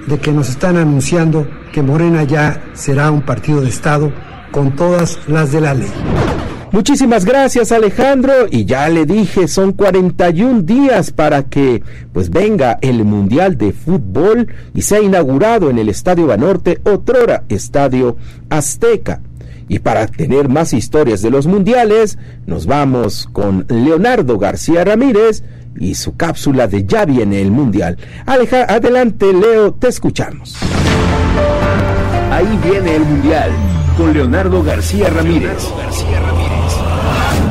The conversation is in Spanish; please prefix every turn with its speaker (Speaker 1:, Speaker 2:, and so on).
Speaker 1: de que nos están anunciando que Morena ya será un partido de Estado con todas las de la ley.
Speaker 2: Muchísimas gracias, Alejandro, y ya le dije, son 41 días para que pues venga el Mundial de Fútbol y sea inaugurado en el Estadio Banorte, otrora Estadio Azteca. Y para tener más historias de los mundiales, nos vamos con Leonardo García Ramírez y su cápsula de Ya viene el Mundial. Adelante, Leo, te escuchamos.
Speaker 3: Ahí viene el Mundial, con Leonardo García Ramírez.